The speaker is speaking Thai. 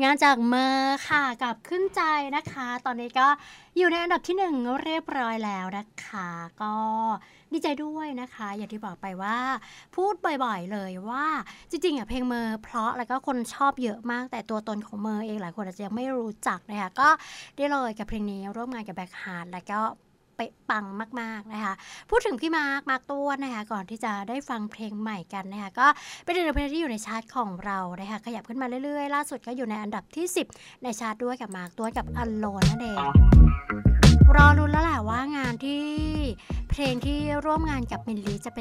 านจากเมอร์ค่ะกับขึ้นใจนะคะ ตอนนี้ก็อยู่ในอันดับที่1เรียบร้อยแล้วนะคะก็ดีใจด้วยนะคะอย่างที่บอกไปว่าพูดบ่อยๆเลยว่าจริงๆอะเพลงเมอร์เพราะแล้วก็คนชอบเยอะมากแต่ตัวตนของเมอร์เองหลายคนอาจจะยังไม่รู้จักนะคะก็ได้เลยกับเพลงนี้ร่วมงานกับแบ็คฮาร์ทแล้วก็เป๊ะปังมากๆนะคะพูดถึงพี่มาร์คต้วนนะคะก่อนที่จะได้ฟังเพลงใหม่กันนะคะก็เป็นหนึ่งในเพลงที่อยู่ในชาร์ตของเรานะคะขยับขึ้นมาเรื่อยๆล่าสุดก็อยู่ในอันดับที่10ในชาร์ตด้วยกับมาร์คต้วนกับ Alone นั่นเองรอลุ้นแล้วแหละว่างานที่เพลงที่ร่วมงานกับมิลลีจะเป็น